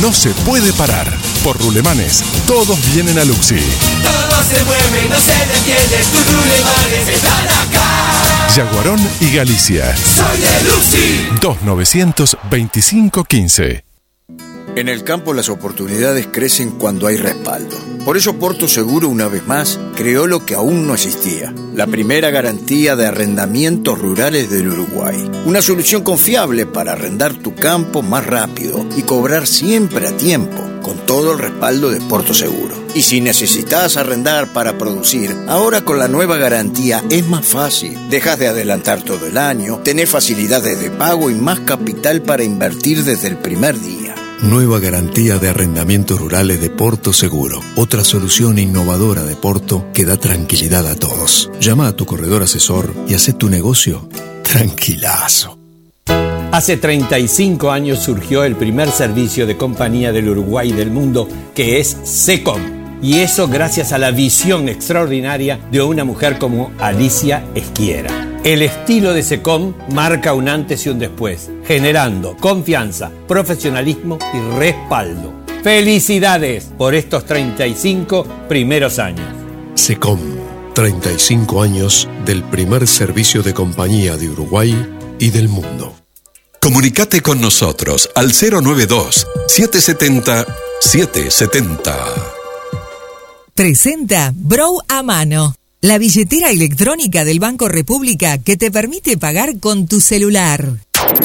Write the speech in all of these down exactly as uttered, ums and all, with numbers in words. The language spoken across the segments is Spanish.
no se puede parar. Por Rulemanes, todos vienen a Luxi. Todo se mueve, no se detiene, tus Rulemanes están acá. Yaguarón y Galicia. Soy de Luxi. dos novecientos veinticinco quince. En el campo las oportunidades crecen cuando hay respaldo. Por eso Porto Seguro, una vez más, creó lo que aún no existía: la primera garantía de arrendamientos rurales del Uruguay. Una solución confiable para arrendar tu campo más rápido y cobrar siempre a tiempo, con todo el respaldo de Porto Seguro. Y si necesitas arrendar para producir, ahora con la nueva garantía es más fácil. Dejas de adelantar todo el año, tenés facilidades de pago y más capital para invertir desde el primer día. Nueva garantía de arrendamientos rurales de Porto Seguro. Otra solución innovadora de Porto que da tranquilidad a todos. Llama a tu corredor asesor y haz tu negocio tranquilazo. Hace treinta y cinco años surgió el primer servicio de compañía del Uruguay y del mundo, que es SECOM. Y eso gracias a la visión extraordinaria de una mujer como Alicia Esquiera. El estilo de SECOM marca un antes y un después, generando confianza, profesionalismo y respaldo. ¡Felicidades por estos treinta y cinco primeros años! SECOM, treinta y cinco años del primer servicio de compañía de Uruguay y del mundo. Comunicate con nosotros al cero nueve dos, siete siete cero, siete siete cero. Presenta Brow a Mano, la billetera electrónica del Banco República que te permite pagar con tu celular.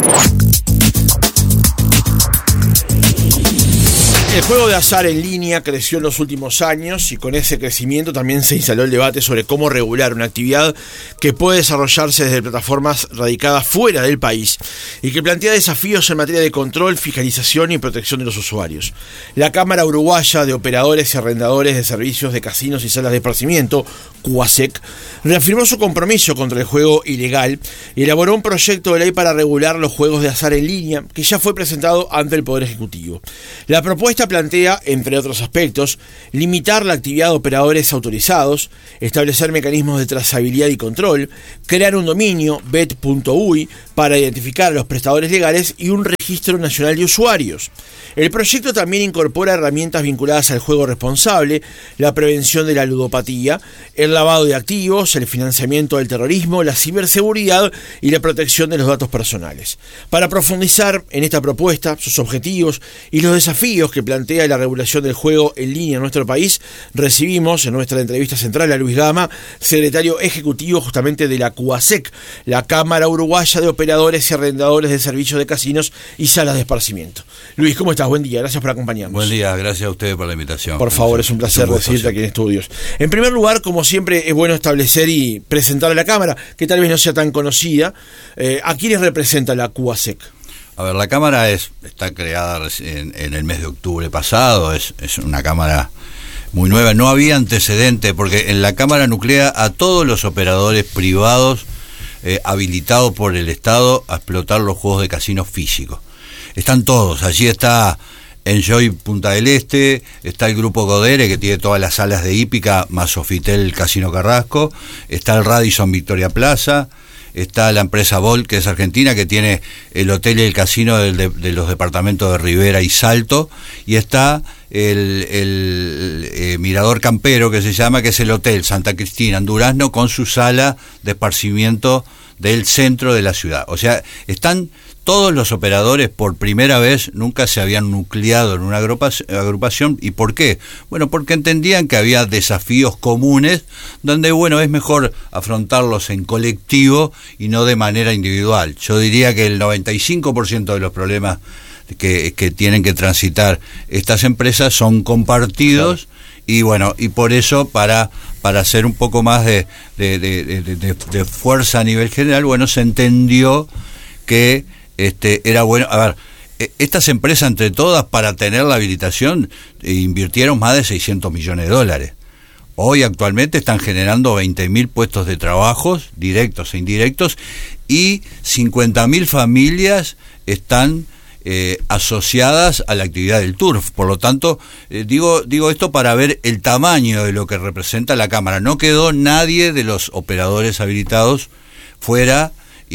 El juego de azar en línea creció en los últimos años y con ese crecimiento también se instaló el debate sobre cómo regular una actividad que puede desarrollarse desde plataformas radicadas fuera del país y que plantea desafíos en materia de control, fiscalización y protección de los usuarios. La Cámara Uruguaya de Operadores y Arrendadores de Servicios de Casinos y Salas de Esparcimiento, CUASEC, reafirmó su compromiso contra el juego ilegal y elaboró un proyecto de ley para regular los juegos de azar en línea que ya fue presentado ante el Poder Ejecutivo. La propuesta plantea, entre otros aspectos, limitar la actividad de operadores autorizados, establecer mecanismos de trazabilidad y control, crear un dominio, bet punto uy, para identificar a los prestadores legales y un registro nacional de usuarios. El proyecto también incorpora herramientas vinculadas al juego responsable, la prevención de la ludopatía, el lavado de activos, el financiamiento del terrorismo, la ciberseguridad y la protección de los datos personales. Para profundizar en esta propuesta, sus objetivos y los desafíos que plantea la regulación del juego en línea en nuestro país, recibimos en nuestra entrevista central a Luis Gama, secretario ejecutivo justamente de la CUASEC, la Cámara Uruguaya de Operadores y Arrendadores de Servicios de Casinos y Salas de Esparcimiento. Luis, ¿cómo estás? Buen día, gracias por acompañarnos. Buen día, gracias a ustedes por la invitación. Por favor, es un placer recibirte aquí en estudios. En primer lugar, como siempre, es bueno establecer y presentar a la Cámara, que tal vez no sea tan conocida. Eh, ¿A quiénes representa la CUASEC? A ver, la Cámara es está creada en, en el mes de octubre pasado, es, es una Cámara muy nueva, no había antecedente, porque en la Cámara nuclea a todos los operadores privados eh, habilitados por el Estado a explotar los juegos de casinos físicos. Están todos, allí está Enjoy Punta del Este, está el Grupo Godere, que tiene todas las salas de hípica, más Sofitel Casino Carrasco, está el Radisson Victoria Plaza, está la empresa Vol, que es argentina, que tiene el hotel y el casino de, de, de los departamentos de Rivera y Salto, y está el, el eh, Mirador Campero, que se llama, que es el hotel Santa Cristina en Durazno, con su sala de esparcimiento del centro de la ciudad. O sea, están todos los operadores por primera vez, nunca se habían nucleado en una agrupación. ¿Y por qué? Bueno, porque entendían que había desafíos comunes donde, bueno, es mejor afrontarlos en colectivo y no de manera individual. Yo diría que el noventa y cinco por ciento de los problemas que, que tienen que transitar estas empresas son compartidos. Claro. Y bueno, y por eso, para para hacer un poco más de, de, de, de, de, de fuerza a nivel general, bueno, se entendió que Este, era bueno. A ver, estas empresas, entre todas, para tener la habilitación, eh, invirtieron más de seiscientos millones de dólares. Hoy, actualmente, están generando veinte mil puestos de trabajo, directos e indirectos, y cincuenta mil familias están eh, asociadas a la actividad del turf. Por lo tanto, eh, digo, digo esto para ver el tamaño de lo que representa la Cámara. No quedó nadie de los operadores habilitados fuera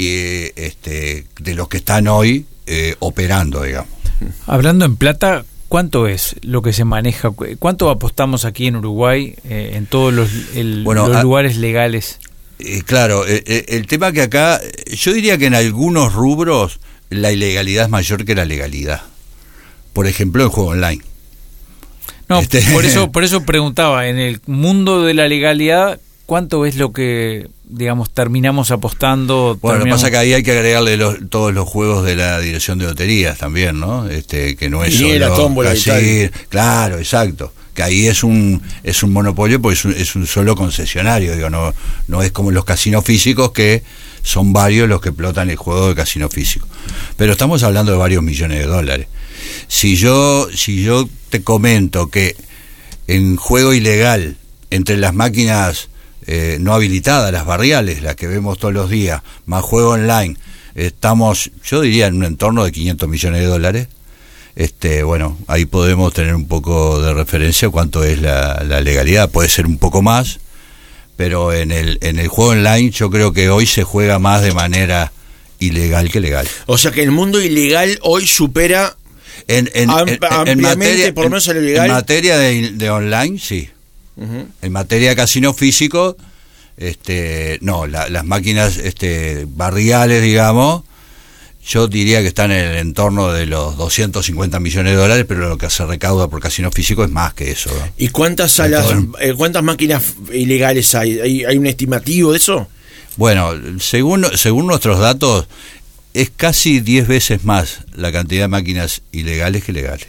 y este de los que están hoy eh, operando, digamos. Hablando en plata, ¿cuánto es lo que se maneja? ¿Cuánto apostamos aquí en Uruguay eh, en todos los, el, bueno, los a, lugares legales? Eh, claro, eh, eh, el tema que acá, yo diría que en algunos rubros la ilegalidad es mayor que la legalidad. Por ejemplo, el juego online. No, este... por eso por eso preguntaba, en el mundo de la legalidad, ¿cuánto es lo que, digamos, terminamos apostando? Bueno, terminamos... lo que pasa es que ahí hay que agregarle los, todos los juegos de la Dirección de Loterías también, ¿no? Este, que no es y solo la tómbola y tal. Claro, exacto. Que ahí es un es un monopolio porque es un, es un solo concesionario, digo, no no es como los casinos físicos que son varios los que explotan el juego de casino físico. Pero estamos hablando de varios millones de dólares. Si yo si yo te comento que en juego ilegal, entre las máquinas eh, no habilitadas, las barriales, las que vemos todos los días, más juego online, estamos, yo diría, en un entorno de quinientos millones de dólares. Este, bueno, ahí podemos tener un poco de referencia cuánto es la, la legalidad. Puede ser un poco más, pero en el en el juego online yo creo que hoy se juega más de manera ilegal que legal. O sea que el mundo ilegal hoy supera en, en, Am, en, ampliamente, en materia, por lo menos en el legal. En materia de, de online, sí. Uh-huh. En materia de casino físico, este, no, la, las máquinas este, barriales, digamos, yo diría que están en el entorno de los doscientos cincuenta millones de dólares, pero lo que se recauda por casino físico es más que eso, ¿no? ¿Y cuántas salas, eh, cuántas máquinas ilegales hay? hay? ¿Hay un estimativo de eso? Bueno, según según nuestros datos, es casi diez veces más la cantidad de máquinas ilegales que legales.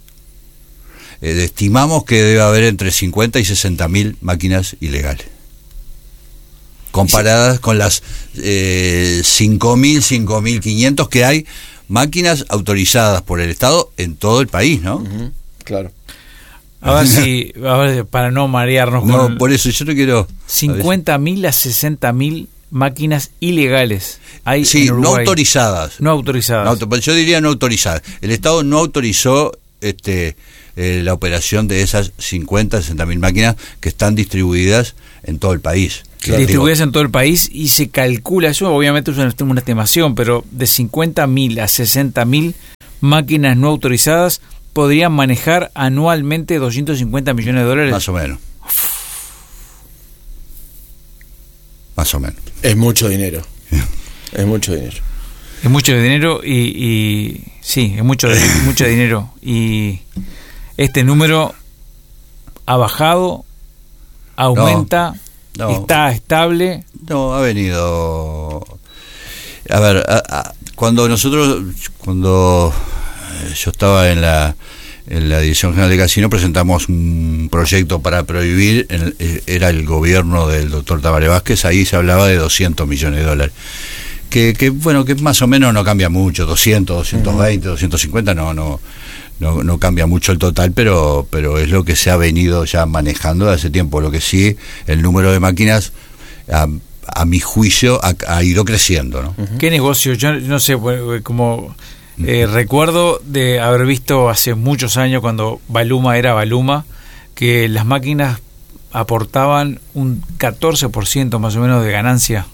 Eh, estimamos que debe haber entre cincuenta y sesenta mil máquinas ilegales, comparadas con las eh, cinco mil, cinco mil quinientos que hay máquinas autorizadas por el Estado en todo el país, ¿no? Uh-huh, claro. A ver si, a ver, para no marearnos no, con... por eso yo no quiero... cincuenta mil a sesenta mil máquinas ilegales hay sí, en Uruguay. no autorizadas. No autorizadas. No, yo diría no autorizadas. El Estado no autorizó este eh, la operación de esas cincuenta, sesenta mil máquinas que están distribuidas en todo el país. Claro, distribuidas en todo el país y se calcula, eso obviamente es una, una estimación, pero de cincuenta mil a sesenta mil máquinas no autorizadas podrían manejar anualmente doscientos cincuenta millones de dólares. Más o menos. Más o menos. Es mucho dinero. Es mucho dinero. Es mucho dinero y, y sí, es mucho, mucho dinero. Y este número ha bajado, aumenta, no, no, está estable. No, ha venido... A ver, a, a, cuando nosotros, cuando yo estaba en la... en la Dirección General de Casino presentamos un proyecto para prohibir, en el, era el gobierno del doctor Tabaré Vázquez, ahí se hablaba de doscientos millones de dólares. Que, que bueno, que más o menos no cambia mucho, doscientos, doscientos veinte, doscientos cincuenta, no, no, no, no cambia mucho el total, pero, pero es lo que se ha venido ya manejando hace tiempo. Lo que sí, el número de máquinas, a, a mi juicio, ha, ha ido creciendo, ¿no? ¿Qué negocio? Yo no sé, como... Eh, recuerdo de haber visto hace muchos años cuando Baluma era Baluma que las máquinas aportaban un catorce por ciento más o menos de ganancia.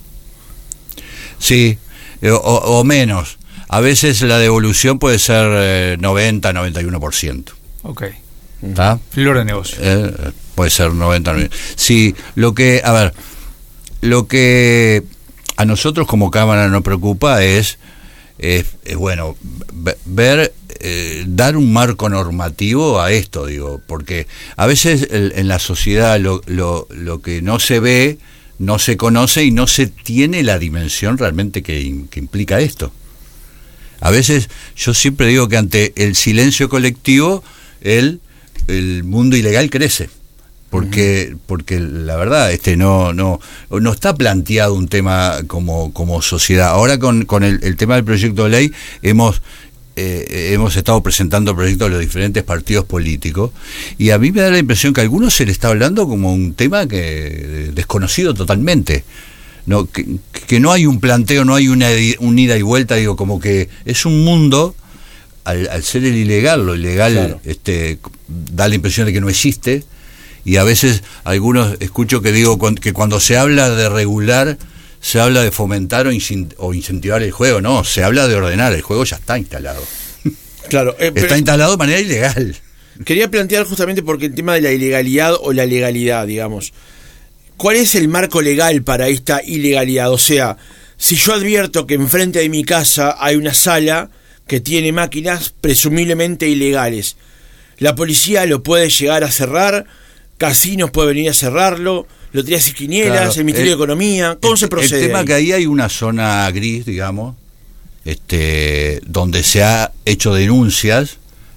Sí, o, o menos. A veces la devolución puede ser eh, noventa, noventa y uno por ciento. Ok. ¿Está? Flor de negocio. Eh, puede ser noventa, noventa. Sí, lo que, a ver, lo que a nosotros como Cámara nos preocupa es Es, es bueno ver, eh, dar un marco normativo a esto, digo, porque a veces el, en la sociedad lo, lo, lo que no se ve, no se conoce y no se tiene la dimensión realmente que, que implica esto. A veces yo siempre digo que ante el silencio colectivo el, el mundo ilegal crece. Porque, porque la verdad, este no, no, no está planteado un tema como, como sociedad. Ahora con, con el, el tema del proyecto de ley hemos eh, hemos estado presentando proyectos de los diferentes partidos políticos y a mí me da la impresión que a algunos se le está hablando como un tema que desconocido totalmente. No, que, que no hay un planteo, no hay una, un ida y vuelta, digo, como que es un mundo, al, al ser el ilegal, lo ilegal, claro, este, da la impresión de que no existe. Y a veces algunos escucho que digo que cuando se habla de regular se habla de fomentar o incentivar el juego. No, se habla de ordenar, el juego ya está instalado. Claro, eh, está instalado de manera ilegal. Quería plantear justamente porque el tema de la ilegalidad o la legalidad, digamos. ¿Cuál es el marco legal para esta ilegalidad? O sea, si yo advierto que enfrente de mi casa hay una sala que tiene máquinas presumiblemente ilegales, ¿la policía lo puede llegar a cerrar? ¿Casinos puede venir a cerrarlo? ¿Loterías y quinielas? Claro, ¿El Ministerio el, de Economía? ¿Cómo el, se procede? El tema ahí? que ahí hay una zona gris, digamos, este, donde se ha hecho denuncias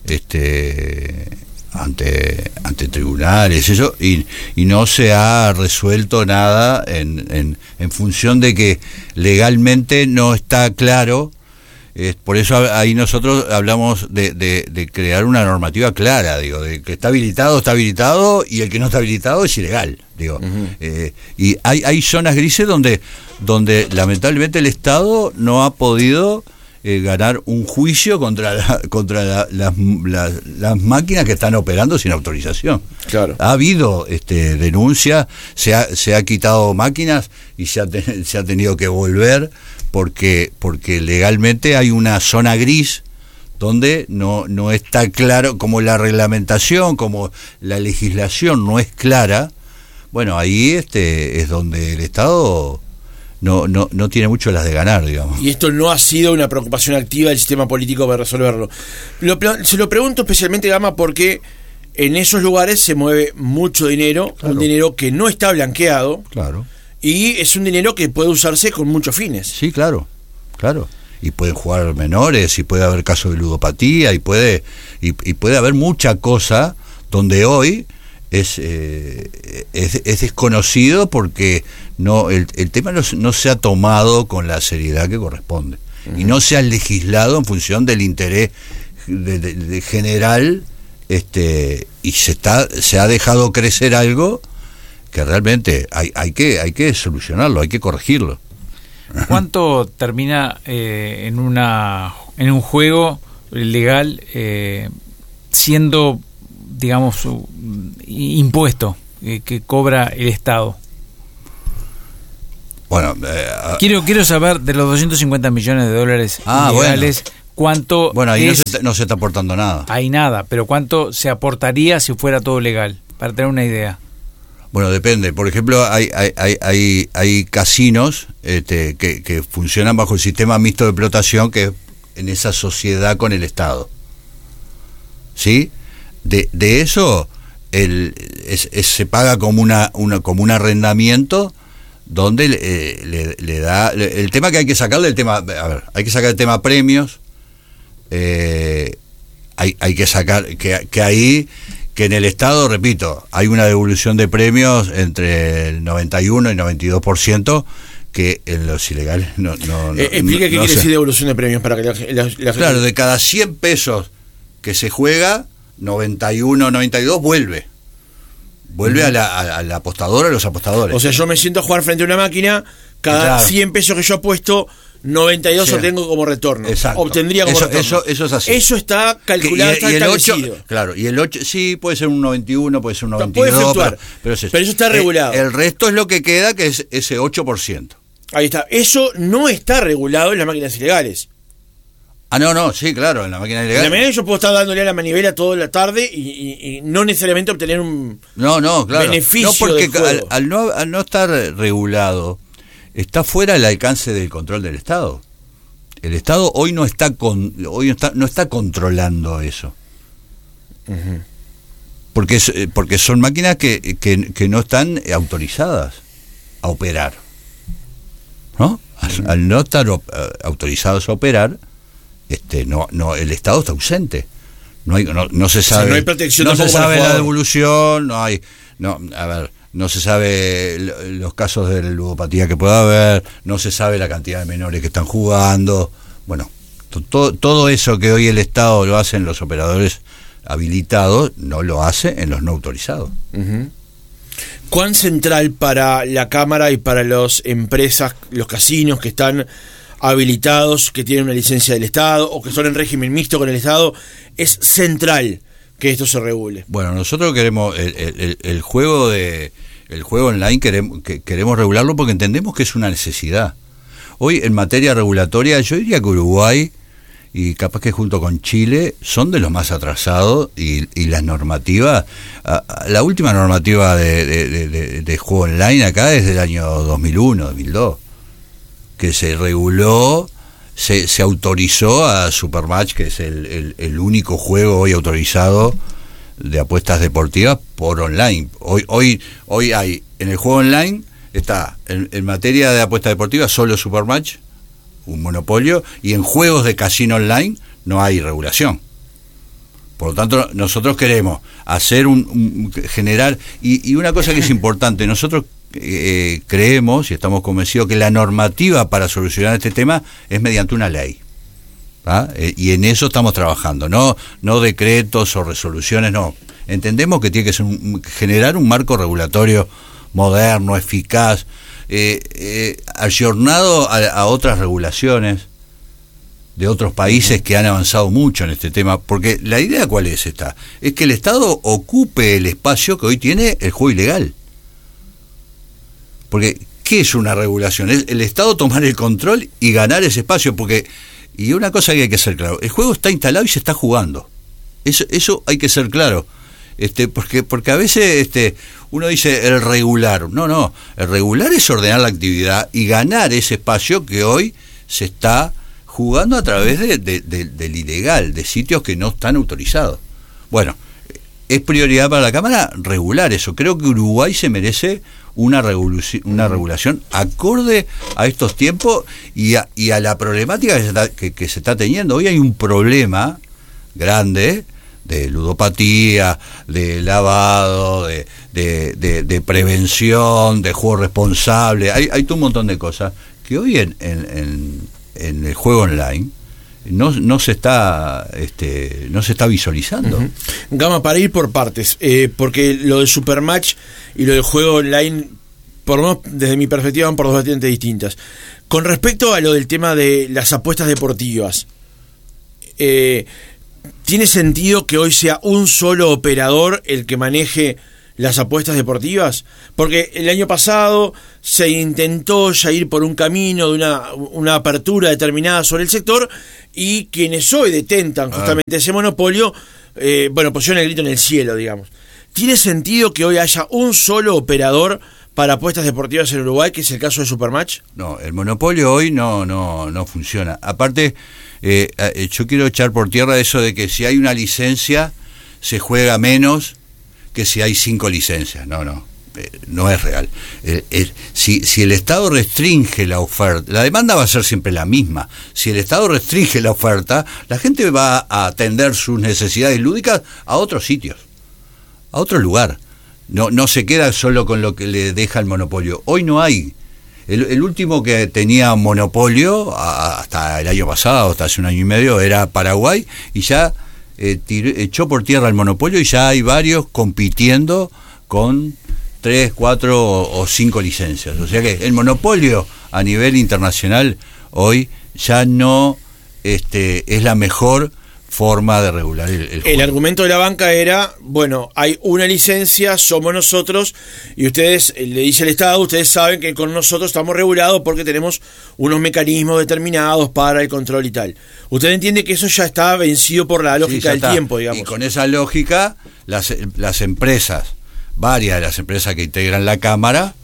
este, ante ante tribunales, eso, y, y no se ha resuelto nada en, en, en función de que legalmente no está claro. Eh, por eso ahí nosotros hablamos de, de, de crear una normativa clara, digo, de que está habilitado, está habilitado, y el que no está habilitado es ilegal, digo. Uh-huh. eh, y hay, hay zonas grises donde, donde lamentablemente el Estado no ha podido eh, ganar un juicio contra la, contra la, las, las, las máquinas que están operando sin autorización. Claro. Ha habido este, denuncias, se ha, se ha quitado máquinas y se ha, te, se ha tenido que volver porque porque legalmente hay una zona gris donde no no está claro, como la reglamentación, como la legislación no es clara. Bueno, ahí este es donde el Estado no no no tiene mucho las de ganar, digamos. Y esto no ha sido una preocupación activa del sistema político para resolverlo. Lo, se lo pregunto especialmente, Gama, porque en esos lugares se mueve mucho dinero, claro. Un dinero que no está blanqueado. Claro. Y es un dinero que puede usarse con muchos fines. Sí, claro, claro. Y pueden jugar menores, y puede haber casos de ludopatía, y puede y, y puede haber mucha cosa donde hoy es eh, es, es desconocido porque no el, el tema no, no se ha tomado con la seriedad que corresponde. Uh-huh. Y no se ha legislado en función del interés de, de, de general, este y se está se ha dejado crecer algo que realmente hay, hay que hay que solucionarlo, hay que corregirlo. ¿Cuánto termina eh, en una en un juego legal eh, siendo, digamos, impuesto eh, que cobra el Estado? Bueno, eh, quiero quiero saber de los doscientos cincuenta millones de dólares ah, legales, bueno. ¿cuánto Bueno, ahí es, no, se, no se está aportando nada. Hay nada, pero ¿cuánto se aportaría si fuera todo legal? Para tener una idea. Bueno, depende. Por ejemplo, hay hay hay hay, hay casinos este, que, que funcionan bajo el sistema mixto de explotación, que es en esa sociedad con el Estado. ¿Sí? De de eso el es, es, se paga como una una como un arrendamiento donde eh, le, le da le, el tema que hay que sacarle el tema, a ver, hay que sacar el tema premios. Eh, hay hay que sacar que que ahí que en el Estado, repito, hay una devolución de premios entre el noventa y uno y noventa y dos por ciento, que en los ilegales no... no, no eh, explica no, qué no quiere sé. decir devolución de premios para que la, la, la Claro, de cada cien pesos que se juega, noventa y uno, noventa y dos vuelve. Vuelve uh-huh. a, la, a, a la apostadora, a los apostadores. O sea, yo me siento a jugar frente a una máquina, cada claro. cien pesos que yo apuesto, noventa y dos sí. obtengo como retorno. Exacto. Obtendría como eso, retorno. Eso, eso es así. Eso está calculado, y, está y el establecido. ocho, claro, y el ocho, sí, puede ser un noventa y uno, puede ser un noventa y dos. Puede fluctuar, pero, pero, es eso. pero eso está regulado. El, el resto es lo que queda, que es ese ocho por ciento. Ahí está. Eso no está regulado en las máquinas ilegales. Ah, no, no, sí, claro, en la máquina ilegal. En la manera yo puedo estar dándole a la manivela toda la tarde y, y, y no necesariamente obtener un no, no, claro. beneficio. No, porque del juego. Al, al, no, al no estar regulado, está fuera del alcance del control del Estado. El Estado hoy no está con, hoy no está, no está controlando eso. Uh-huh. Porque es, porque son máquinas que, que, que no están autorizadas a operar. ¿No? Al, uh-huh. al no estar uh, autorizados a operar, este no no el Estado está ausente. No hay no, no se sabe. O sea, no hay protección. No se sabe la devolución, no hay no, a ver, no se sabe los casos de ludopatía que pueda haber, no se sabe la cantidad de menores que están jugando. Bueno, todo, todo eso que hoy el Estado lo hace en los operadores habilitados, no lo hace en los no autorizados. Uh-huh. ¿Cuán central para la Cámara y para las empresas, los casinos que están habilitados, que tienen una licencia del Estado o que son en régimen mixto con el Estado, es central que esto se regule? Bueno, nosotros queremos el, el, el juego de el juego online queremos que, queremos regularlo porque entendemos que es una necesidad. Hoy en materia regulatoria yo diría que Uruguay y capaz que junto con Chile son de los más atrasados, y, y las normativas, a, a, la última normativa de, de, de, de juego online acá es del año dos mil uno, dos mil dos, que se reguló, se, se autorizó a Supermatch, que es el, el, el único juego hoy autorizado de apuestas deportivas por online. Hoy, hoy, hoy hay, en el juego online, está en, en materia de apuestas deportivas solo Supermatch, un monopolio, y en juegos de casino online no hay regulación. Por lo tanto, nosotros queremos hacer un, un generar, y, y una cosa que es importante, nosotros eh, creemos y estamos convencidos que la normativa para solucionar este tema es mediante una ley. ¿Ah? Eh, y en eso estamos trabajando, no no decretos o resoluciones, no. Entendemos que tiene que ser un, generar un marco regulatorio moderno, eficaz, eh, eh, ayornado a, a otras regulaciones de otros países que han avanzado mucho en este tema, porque la idea ¿cuál es esta? Es que el Estado ocupe el espacio que hoy tiene el juego ilegal. Porque, ¿qué es una regulación? Es el Estado tomar el control y ganar ese espacio, porque, y una cosa que hay que ser claro, el juego está instalado y se está jugando. Eso, eso hay que ser claro. Este, porque, porque a veces este, uno dice el regular, no, no, el regular es ordenar la actividad y ganar ese espacio que hoy se está jugando a través de, de, de, del ilegal, de sitios que no están autorizados. Bueno, es prioridad para la Cámara regular eso. Creo que Uruguay se merece una, regulación, una regulación acorde a estos tiempos y a, y a la problemática que se, está, que, que se está teniendo. Hoy hay un problema grande de ludopatía, de lavado, de, de, de, de prevención, de juego responsable. Hay, hay todo un montón de cosas que hoy en, en, en, en el juego online no, no se está este, no se está visualizando. Uh-huh. Gama, para ir por partes, eh, porque lo del Supermatch y lo del juego online, por lo menos desde mi perspectiva, van por dos vertientes distintas. Con respecto a lo del tema de las apuestas deportivas, eh, ¿tiene sentido que hoy sea un solo operador el que maneje las apuestas deportivas? Porque el año pasado se intentó ya ir por un camino de una, una apertura determinada sobre el sector, y quienes hoy detentan justamente ah. ese monopolio, eh, bueno, pusieron el grito en el cielo, digamos. ¿Tiene sentido que hoy haya un solo operador para apuestas deportivas en Uruguay, que es el caso de Supermatch? No, el monopolio hoy no, no, no funciona. Aparte, eh, yo quiero echar por tierra eso de que si hay una licencia se juega menos que si hay cinco licencias. No, no, eh, no es real. Eh, eh, si, si el Estado restringe la oferta, la demanda va a ser siempre la misma. Si el Estado restringe la oferta, la gente va a atender sus necesidades lúdicas a otros sitios, a otro lugar. No, no se queda solo con lo que le deja el monopolio. Hoy no hay. El, el último que tenía monopolio a, hasta el año pasado, hasta hace un año y medio, era Paraguay, y ya eh, tiró, echó por tierra el monopolio, y ya hay varios compitiendo con tres, cuatro o, o cinco licencias. O sea que el monopolio a nivel internacional hoy ya no este, es la mejor forma de regular el, el juego. El argumento de la banca era, bueno, hay una licencia, somos nosotros, y ustedes, le dice el Estado, ustedes saben que con nosotros estamos regulados porque tenemos unos mecanismos determinados para el control y tal. ¿Usted entiende que eso ya está vencido por la lógica sí, del está. tiempo, digamos? Y con esa lógica, las, las empresas, varias de las empresas que integran la Cámara,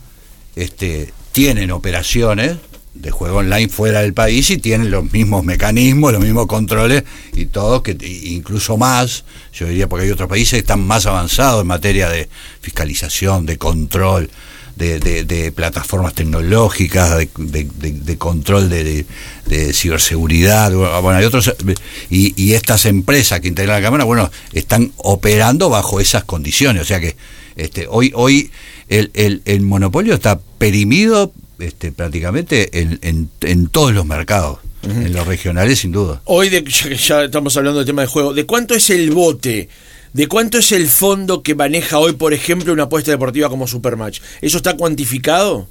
este, tienen operaciones de juego online fuera del país y tienen los mismos mecanismos, los mismos controles y todo, que incluso más, yo diría, porque hay otros países que están más avanzados en materia de fiscalización, de control, de, de, de plataformas tecnológicas, de, de, de, de control de, de, de ciberseguridad, bueno, hay otros, y, y estas empresas que integran la Cámara, bueno, están operando bajo esas condiciones, o sea que este, hoy, hoy el, el, el monopolio está perimido Este, prácticamente en, en, en todos los mercados, uh-huh. en los regionales sin duda. Hoy, de, ya, ya estamos hablando del tema del juego, ¿de cuánto es el bote? ¿De cuánto es el fondo que maneja hoy, por ejemplo, una apuesta deportiva como Supermatch? ¿Eso está cuantificado?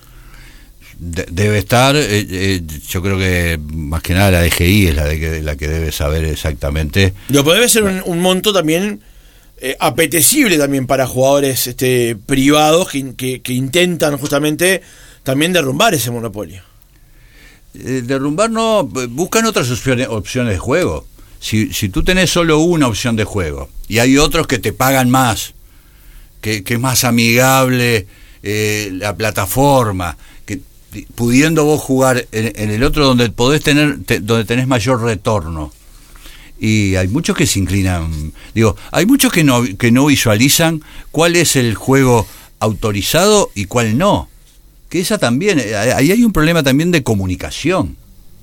De, debe estar, eh, eh, yo creo que más que nada la D G I es la, de, la que debe saber exactamente. Lo debe ser un, un monto también eh, apetecible también para jugadores este, privados que, que, que intentan justamente también derrumbar ese monopolio. Eh, derrumbar no, buscan otras opciones, opciones de juego. Si, si tú tenés solo una opción de juego y hay otros que te pagan más, que, que es más amigable eh, la plataforma, que pudiendo vos jugar en, en el otro donde podés tener, te, donde tenés mayor retorno. Y hay muchos que se inclinan, digo, hay muchos que no, que no visualizan cuál es el juego autorizado y cuál no. Que esa también, ahí hay un problema también de comunicación.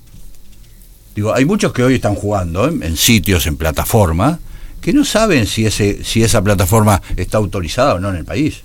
Digo, hay muchos que hoy están jugando ¿eh? en sitios, en plataformas, que no saben si ese, si esa plataforma está autorizada o no en el país.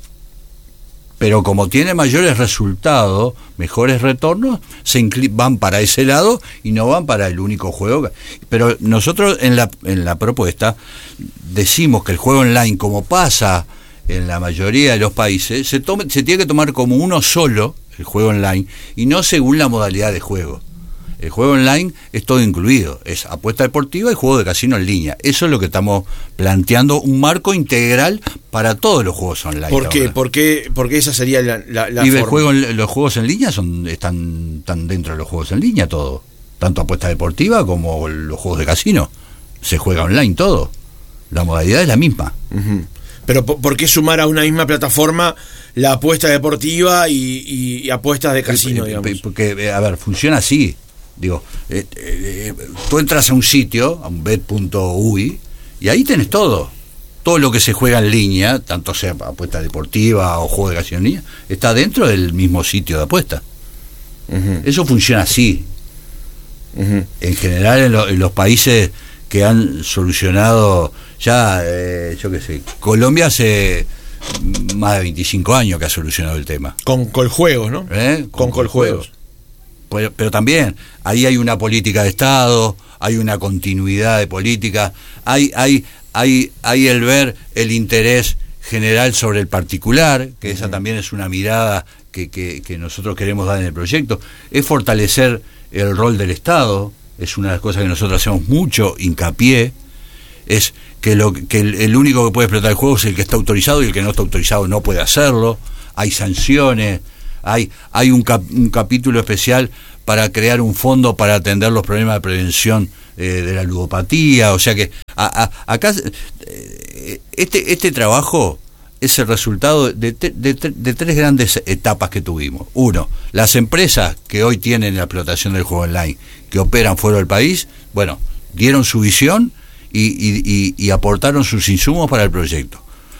Pero como tiene mayores resultados, mejores retornos, se incli- van para ese lado y no van para el único juego. Pero nosotros en la, en la propuesta decimos que el juego online, como pasa en la mayoría de los países, se, tome, se tiene que tomar como uno solo, el juego online, y no según la modalidad de juego. El juego online es todo incluido, es apuesta deportiva y juego de casino en línea. Eso es lo que estamos planteando, un marco integral para todos los juegos online. ¿Por qué? ¿Por qué? Porque esa sería la, la, la y forma. el juego, los juegos en línea son están, están dentro de los juegos en línea todo, tanto apuesta deportiva como los juegos de casino. Se juega online todo, la modalidad es la misma. Uh-huh. Pero ¿por qué sumar a una misma plataforma la apuesta deportiva y, y, y apuestas de casino, digamos? Porque, a ver, funciona así. Digo, eh, eh, tú entras a un sitio, a un bet punto u i, y ahí tenés todo. Todo lo que se juega en línea, tanto sea apuesta deportiva o juego de casino en línea, está dentro del mismo sitio de apuesta. Uh-huh. Eso funciona así. Uh-huh. En general, en, lo, en los países que han solucionado ya, eh, yo qué sé, Colombia hace más de veinticinco años que ha solucionado el tema. Con coljuegos, ¿no? ¿Eh? Con, con coljuegos. Pero, pero también ahí hay una política de Estado, hay una continuidad de política, hay hay hay hay el ver el interés general sobre el particular, que uh-huh. esa también es una mirada que, que, que nosotros queremos dar en el proyecto, es fortalecer el rol del Estado, es una de las cosas que nosotros hacemos mucho hincapié, es que lo que el, el único que puede explotar el juego es el que está autorizado y el que no está autorizado no puede hacerlo, hay sanciones. Hay, hay un, cap, un capítulo especial para crear un fondo para atender los problemas de prevención eh, de la ludopatía, o sea que a, a, acá eh, este, este trabajo es el resultado de, de, de, de tres grandes etapas que tuvimos. Uno, las empresas que hoy tienen la explotación del juego online, que operan fuera del país, bueno, dieron su visión y, y, y, y aportaron sus insumos para el proyecto.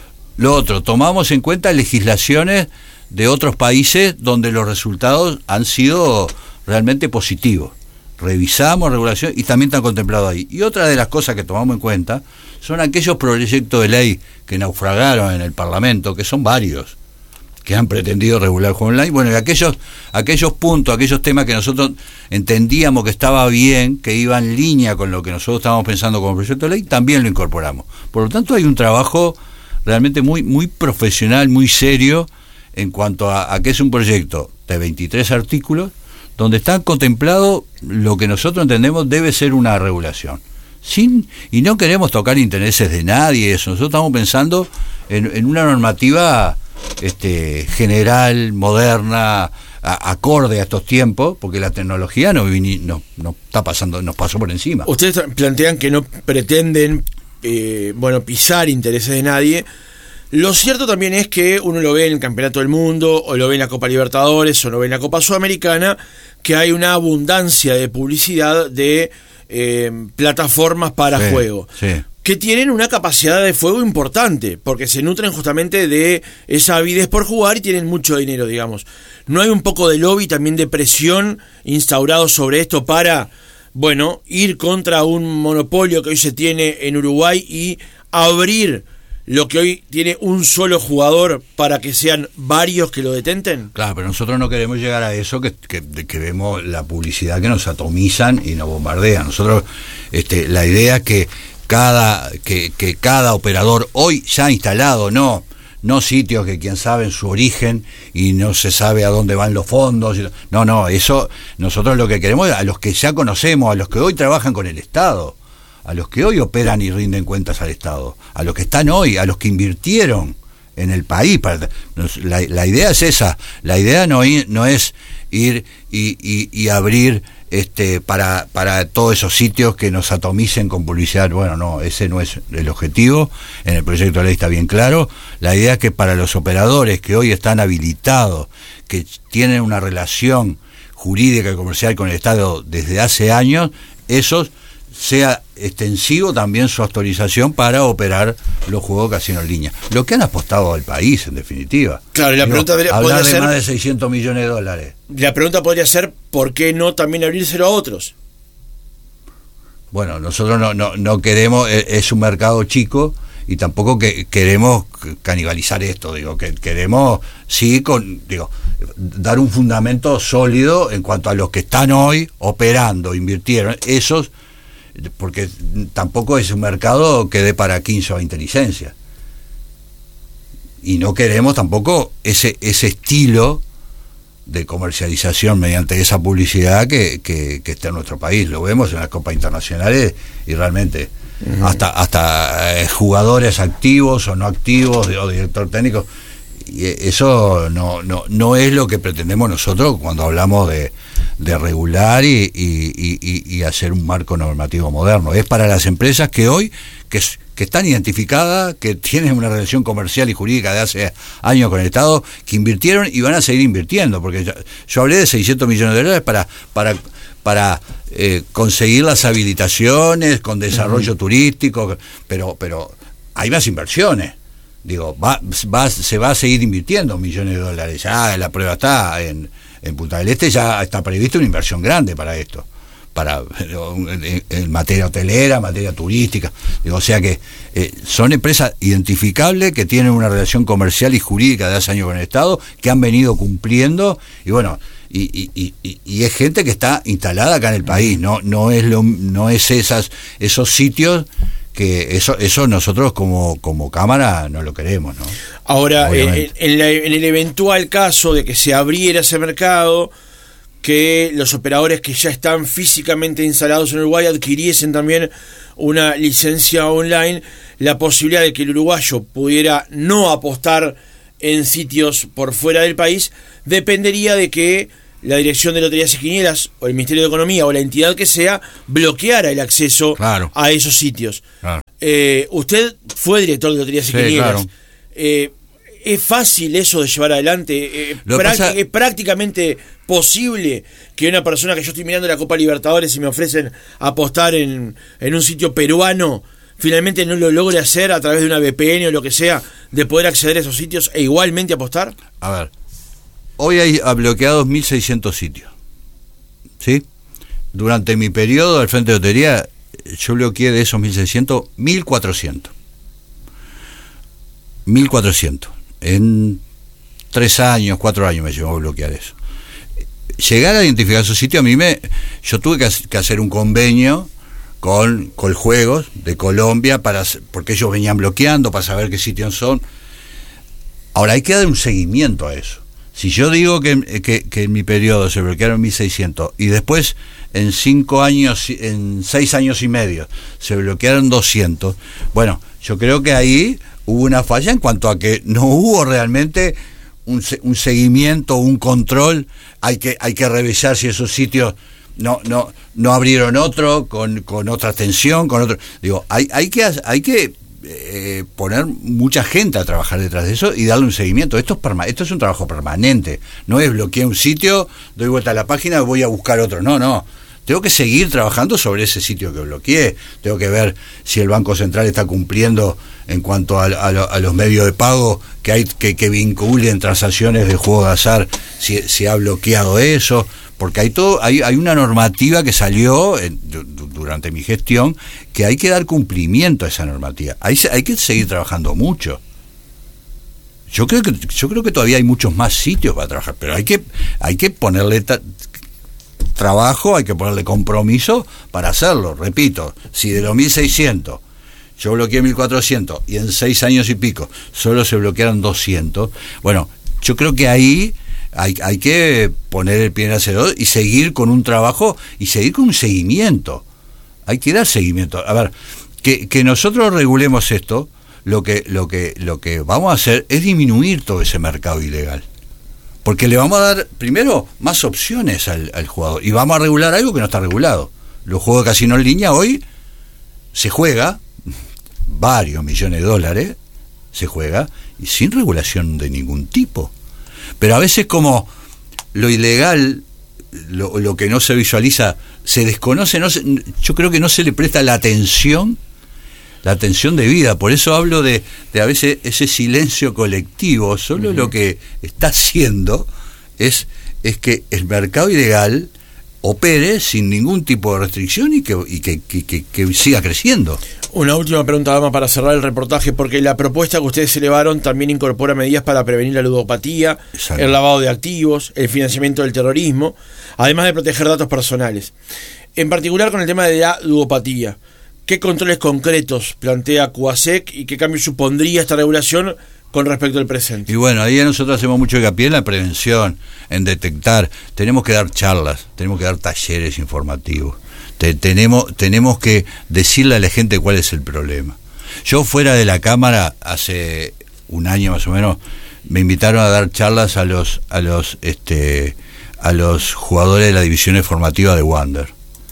Lo otro, tomamos en cuenta legislaciones de otros países donde los resultados han sido realmente positivos. Revisamos regulación y también están contemplados ahí. Y otra de las cosas que tomamos en cuenta son aquellos proyectos de ley que naufragaron en el Parlamento, que son varios, que han pretendido regular el juego online. Bueno, y aquellos, aquellos puntos, aquellos temas que nosotros entendíamos que estaba bien, que iban en línea con lo que nosotros estábamos pensando como proyecto de ley, también lo incorporamos. Por lo tanto, hay un trabajo realmente muy, muy profesional, muy serio, en cuanto a, a que es un proyecto de veintitrés artículos donde está contemplado lo que nosotros entendemos debe ser una regulación. Sin, y no queremos tocar intereses de nadie, eso. Nosotros estamos pensando en, en una normativa este, general, moderna, a, acorde a estos tiempos, porque la tecnología no, no, no está pasando, nos pasó por encima. Ustedes plantean que no pretenden eh, bueno, pisar intereses de nadie. Lo cierto también es que uno lo ve en el Campeonato del Mundo, o lo ve en la Copa Libertadores, o lo ve en la Copa Sudamericana, que hay una abundancia de publicidad de eh, plataformas para sí, juego, sí. que tienen una capacidad de fuego importante, porque se nutren justamente de esa avidez por jugar y tienen mucho dinero, digamos. ¿No hay un poco de lobby, también de presión instaurado sobre esto para, bueno, ir contra un monopolio que hoy se tiene en Uruguay y abrir lo que hoy tiene un solo jugador para que sean varios que lo detenten? Claro, pero nosotros no queremos llegar a eso, que, que, que vemos la publicidad que nos atomizan y nos bombardean. Nosotros, este, la idea es que cada, que, que cada operador hoy ya instalado, no, no sitios que quién sabe en su origen y no se sabe a dónde van los fondos, no, no, eso nosotros lo que queremos es a los que ya conocemos, a los que hoy trabajan con el Estado, a los que hoy operan y rinden cuentas al Estado, a los que están hoy, a los que invirtieron en el país. Para, la, la idea es esa, la idea no, no es ir y, y, y abrir este para, para todos esos sitios que nos atomicen con publicidad. Bueno, no, ese no es el objetivo. En el proyecto de ley está bien claro. La idea es que para los operadores que hoy están habilitados, que tienen una relación jurídica y comercial con el Estado desde hace años, esos sea extensivo también su autorización para operar los juegos casino en línea. Lo que han apostado al país, en definitiva. Claro, y la Digo, pregunta podría, hablar podría de ser, más de seiscientos millones de dólares. La pregunta podría ser, ¿por qué no también abrírselo a otros? Bueno, nosotros no, no, no queremos, es un mercado chico y tampoco que queremos canibalizar esto, digo, que queremos sí con, digo, dar un fundamento sólido en cuanto a los que están hoy operando, invirtieron, esos, porque tampoco es un mercado que dé para quince o veinte licencias. Y no queremos tampoco ese ese estilo de comercialización mediante esa publicidad que, que, que está en nuestro país. Lo vemos en las copas internacionales y realmente uh-huh. hasta hasta eh, jugadores activos o no activos o director técnico, y eso no no no es lo que pretendemos nosotros cuando hablamos de, de regular y, y, y, y hacer un marco normativo moderno. Es para las empresas que hoy que, que están identificadas, que tienen una relación comercial y jurídica de hace años con el Estado, que invirtieron y van a seguir invirtiendo, porque yo, yo hablé de seiscientos millones de dólares para para para eh, conseguir las habilitaciones con desarrollo uh-huh. turístico, pero pero hay más inversiones. Digo, va, va, se va a seguir invirtiendo millones de dólares. Ya la prueba está en, en Punta del Este, ya está prevista una inversión grande para esto, para en, en materia hotelera, materia turística. Digo, o sea que eh, son empresas identificables que tienen una relación comercial y jurídica de hace años con el Estado, que han venido cumpliendo, y bueno, y, y, y, y es gente que está instalada acá en el país, no, no es lo, no es esas, esos sitios que eso eso nosotros como como cámara no lo queremos, ¿no? Ahora, en, en, la, en el eventual caso de que se abriera ese mercado, que los operadores que ya están físicamente instalados en Uruguay adquiriesen también una licencia online, la posibilidad de que el uruguayo pudiera no apostar en sitios por fuera del país dependería de que la Dirección de Loterías y Quinielas o el Ministerio de Economía o la entidad que sea bloqueara el acceso claro. a esos sitios. Claro. Eh, usted fue director de Loterías y sí, Quinielas. Claro. Eh, ¿Es fácil eso de llevar adelante? Eh, práct- pasa... ¿Es prácticamente posible que una persona que yo estoy mirando la Copa Libertadores y me ofrecen apostar en, en un sitio peruano, finalmente no lo logre hacer a través de una V P N o lo que sea, de poder acceder a esos sitios e igualmente apostar? A ver, hoy hay bloqueados mil seiscientos sitios, ¿sí? Durante mi periodo al frente de lotería, yo bloqueé de esos mil seiscientos, mil cuatrocientos. mil cuatrocientos. En tres años, cuatro años me llevó a bloquear eso. Llegar a identificar esos sitios, a mí me... Yo tuve que, que hacer un convenio con Coljuegos de Colombia, para porque ellos venían bloqueando, para saber qué sitios son. Ahora, hay que dar un seguimiento a eso. Si yo digo que, que, que en mi periodo se bloquearon mil seiscientos y después en cinco años, en seis años y medio se bloquearon doscientos, bueno, yo creo que ahí hubo una falla en cuanto a que no hubo realmente un, un seguimiento, un control. Hay que hay que revisar si esos sitios no no no abrieron otro con, con otra atención, con otro. Digo, hay hay que hay que eh, poner mucha gente a trabajar detrás de eso y darle un seguimiento. Esto es perma- esto es un trabajo permanente. No es bloquear un sitio, doy vuelta a la página, voy a buscar otro. No, no. Tengo que seguir trabajando sobre ese sitio que bloqueé, tengo que ver si el Banco Central está cumpliendo en cuanto a, a, a los medios de pago que hay que, que vinculen transacciones de juego de azar, si, si ha bloqueado eso, porque hay todo hay, hay una normativa que salió en, durante mi gestión que hay que dar cumplimiento a esa normativa, hay, hay que seguir trabajando mucho. Yo creo que yo creo que todavía hay muchos más sitios para trabajar, pero hay que hay que ponerle ta, trabajo, hay que ponerle compromiso para hacerlo. Repito, si de los mil seiscientos yo bloqueé mil cuatrocientos y en seis años y pico solo se bloquearon doscientos, bueno, yo creo que ahí hay, hay que poner el pie en el acelerador y seguir con un trabajo y seguir con un seguimiento. Hay que dar seguimiento. A ver, que, que nosotros regulemos esto, lo que, lo que, lo que vamos a hacer es disminuir todo ese mercado ilegal. Porque le vamos a dar, primero, más opciones al, al jugador. Y vamos a regular algo que no está regulado. Los juegos de casino en línea hoy se juega, varios millones de dólares, se juega, y sin regulación de ningún tipo. Pero a veces como lo ilegal, lo, lo que no se visualiza, se desconoce, no se, yo creo que no se le presta la atención, la atención debida. Por eso hablo de, de a veces ese silencio colectivo. Solo uh-huh. lo que está haciendo es, es que el mercado ilegal opere sin ningún tipo de restricción y que, y que, que, que, que siga creciendo. Una última pregunta, Dama, para cerrar el reportaje, porque la propuesta que ustedes elevaron también incorpora medidas para prevenir la ludopatía, Exacto. el lavado de activos, el financiamiento del terrorismo, además de proteger datos personales. En particular con el tema de la ludopatía, ¿qué controles concretos plantea CUASEC y qué cambio supondría esta regulación con respecto al presente? Y bueno, ahí nosotros hacemos mucho hincapié en la prevención, en detectar. Tenemos que dar charlas, tenemos que dar talleres informativos. Te, tenemos, tenemos que decirle a la gente cuál es el problema. Yo fuera de la cámara, hace un año más o menos, me invitaron a dar charlas a los a los este a los jugadores de las divisiones formativas de Wander,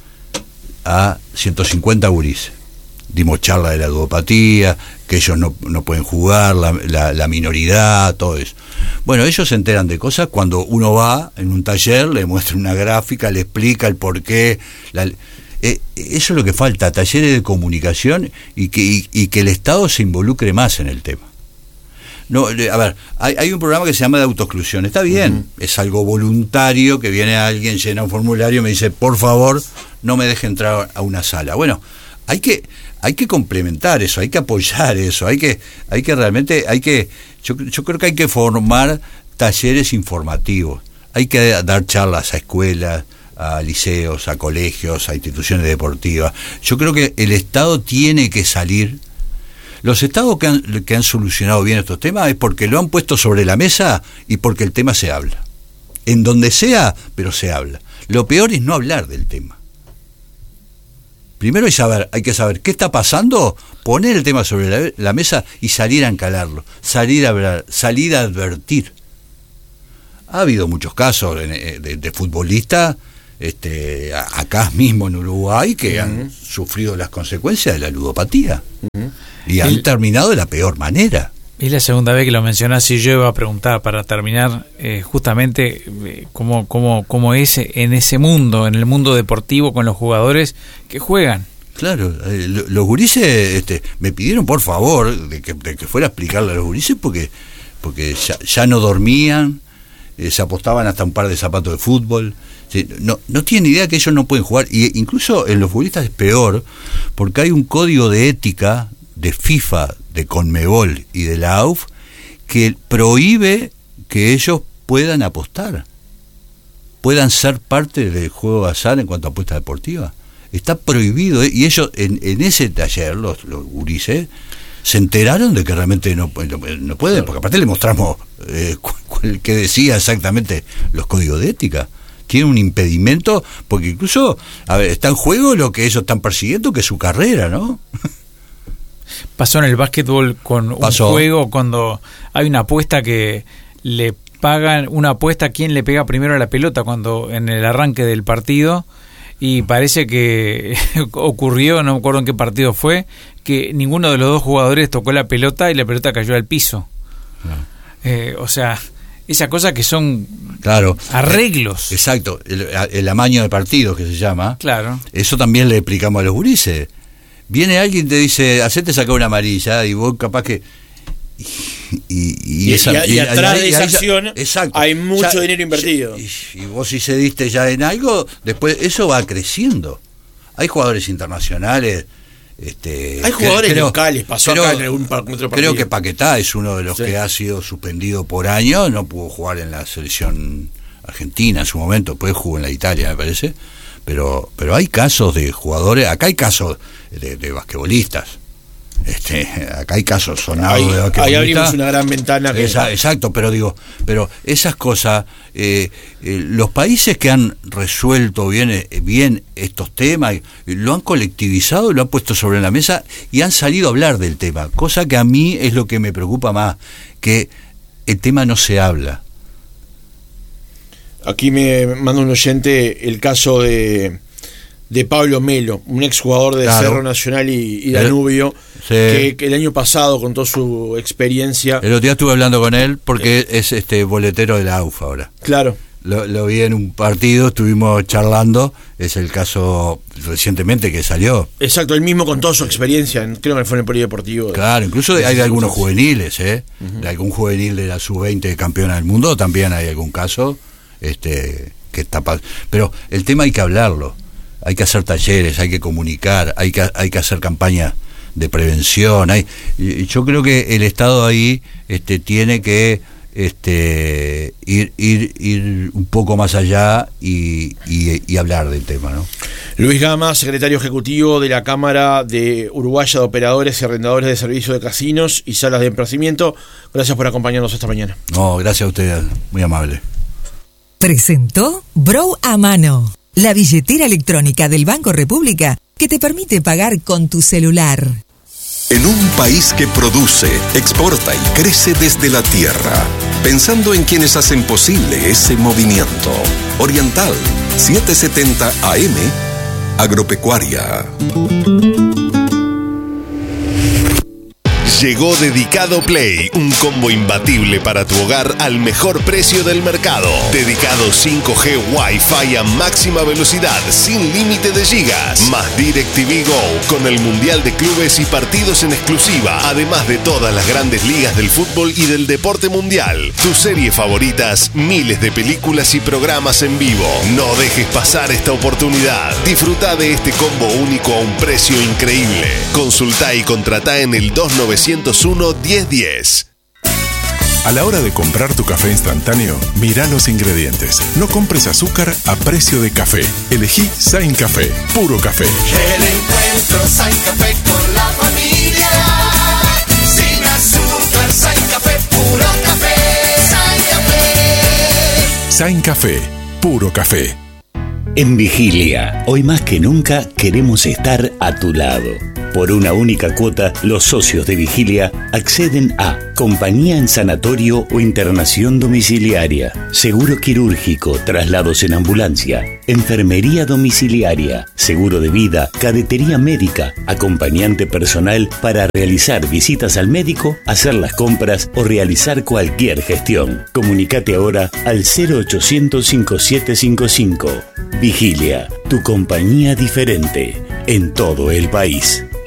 a ciento cincuenta gurises. Dimos charla de la ludopatía, que ellos no, no pueden jugar, la, la, la minoridad, todo eso. Bueno, ellos se enteran de cosas cuando uno va en un taller, le muestra una gráfica, le explica el porqué. La, eh, eso es lo que falta, talleres de comunicación y que, y, y que el Estado se involucre más en el tema. No, a ver, hay, hay un programa que se llama de autoexclusión, está bien, uh-huh. es algo voluntario, que viene alguien, llena un formulario y me dice, por favor, no me deje entrar a una sala. Bueno, hay que hay que complementar eso, hay que apoyar eso, hay que hay que realmente hay que yo yo creo que hay que formar talleres informativos, hay que dar charlas a escuelas, a liceos, a colegios, a instituciones deportivas. Yo creo que el Estado tiene que salir. Los estados que han, que han solucionado bien estos temas es porque lo han puesto sobre la mesa y porque el tema se habla. En donde sea, pero se habla. Lo peor es no hablar del tema. Primero hay, saber, hay que saber qué está pasando, poner el tema sobre la, la mesa y salir a encalarlo, salir a hablar, salir a advertir. Ha habido muchos casos de, de, de futbolistas este, acá mismo en Uruguay que uh-huh. han sufrido las consecuencias de la ludopatía uh-huh. y han el, terminado de la peor manera. Es la segunda vez que lo mencionás y yo iba a preguntar para terminar eh, justamente eh, cómo, cómo, cómo es en ese mundo, en el mundo deportivo con los jugadores que juegan. Claro, eh, los gurises este, me pidieron por favor de que, de que fuera a explicarle a los gurises porque, porque ya, ya no dormían, eh, se apostaban hasta un par de zapatos de fútbol. Sí, no, no tienen idea que ellos no pueden jugar, y incluso en los futbolistas es peor porque hay un código de ética de FIFA, de Conmebol y de la A U F que prohíbe que ellos puedan apostar, puedan ser parte del juego de azar en cuanto a apuesta deportiva. Está prohibido, ¿eh? Y ellos en, en ese taller, los, los gurises, se enteraron de que realmente no, no, no pueden, porque aparte le mostramos eh, qué decía exactamente los códigos de ética. Tienen un impedimento, porque incluso, a ver, está en juego lo que ellos están persiguiendo, que es su carrera, ¿no? Pasó en el básquetbol con Pasó. un juego cuando hay una apuesta que le pagan, una apuesta a quién le pega primero a la pelota cuando en el arranque del partido, y parece que ocurrió, no me acuerdo en qué partido fue, que ninguno de los dos jugadores tocó la pelota y la pelota cayó al piso. No. Eh, o sea, esas cosas que son claro arreglos. Exacto, el, el amaño de partidos que se llama. Claro. Eso también le explicamos a los gurises. Viene alguien y te dice, hacete sacar una amarilla, y vos capaz que... Y, y, y, esa, y, y atrás y, de esa acción exacto, hay mucho ya, dinero invertido. Y, y vos si cediste ya en algo, después eso va creciendo. Hay jugadores internacionales... Este, hay jugadores creo, locales, pasó creo, acá en algún otro partido. Creo que Paquetá es uno de los sí. que ha sido suspendido por años, no pudo jugar en la selección argentina en su momento, después jugó en la Italia, me parece. Pero pero hay casos de jugadores, acá hay casos de, de basquetbolistas, este, acá hay casos sonados ahí, de basquetbolistas. Ahí abrimos una gran ventana. Que... Esa, exacto, pero digo, pero esas cosas, eh, eh, los países que han resuelto bien, eh, bien estos temas, eh, lo han colectivizado, lo han puesto sobre la mesa y han salido a hablar del tema, cosa que a mí es lo que me preocupa más, que el tema no se habla. Aquí me manda un oyente el caso de, de Pablo Melo, un exjugador de claro. Cerro Nacional y, y Danubio, sí. que, que el año pasado contó su experiencia. El otro día estuve hablando con él porque eh. es este boletero de la A U F A ahora. Claro. Lo, lo vi en un partido, estuvimos charlando, es el caso recientemente que salió. Exacto, él mismo contó su experiencia, creo que fue en el polideportivo. Claro, incluso hay de algunos juveniles, ¿eh? Uh-huh. De algún juvenil de la sub veinte campeona del mundo, también hay algún caso este que está pas- pero el tema hay que hablarlo, hay que hacer talleres, hay que comunicar, hay que hay que hacer campañas de prevención, hay y yo creo que el Estado ahí este tiene que este ir ir ir un poco más allá y, y, y hablar del tema, ¿no? Luis Gama, secretario ejecutivo de la Cámara de Uruguaya de Operadores y Arrendadores de Servicios de Casinos y Salas de Emplazamiento, gracias por acompañarnos esta mañana. No, gracias a usted, muy amable. Presentó Bro a Mano, la billetera electrónica del Banco República que te permite pagar con tu celular. En un país que produce, exporta y crece desde la tierra, pensando en quienes hacen posible ese movimiento. Oriental, setecientos setenta A M, Agropecuaria. Llegó Dedicado Play, un combo imbatible para tu hogar al mejor precio del mercado. Dedicado cinco G Wi-Fi a máxima velocidad, sin límite de gigas. Más DirecTV Go, con el Mundial de Clubes y partidos en exclusiva, además de todas las grandes ligas del fútbol y del deporte mundial. Tus series favoritas, miles de películas y programas en vivo. No dejes pasar esta oportunidad. Disfruta de este combo único a un precio increíble. Consulta y contrata en el dos nueve cero uno, diez diez. A la hora de comprar tu café instantáneo, mira los ingredientes. No compres azúcar a precio de café. Elegí Sain Café, puro café. El encuentro Sain Café con la familia. Sin azúcar, Sain Café, puro café. Sain Café. Sain Café, puro café. En Vigilia, hoy más que nunca queremos estar a tu lado. Por una única cuota, los socios de Vigilia acceden a compañía en sanatorio o internación domiciliaria, seguro quirúrgico, traslados en ambulancia, enfermería domiciliaria, seguro de vida, cadetería médica, acompañante personal para realizar visitas al médico, hacer las compras o realizar cualquier gestión. Comunicate ahora al cero ochocientos cincuenta y siete cincuenta y cinco. Vigilia, tu compañía diferente en todo el país.